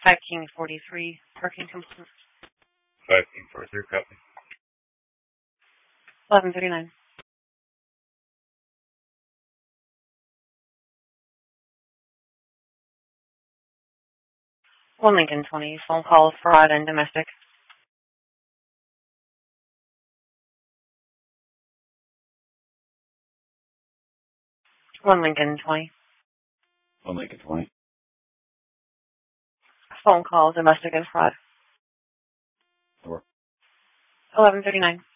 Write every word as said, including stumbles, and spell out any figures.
Five King forty-three, parking complaint. Five King forty-three, copy. Eleven thirty-nine. One Lincoln twenty, phone call, fraud, and domestic. One Lincoln twenty. One Lincoln twenty. Phone call, domestic and fraud. Four. Eleven thirty-nine.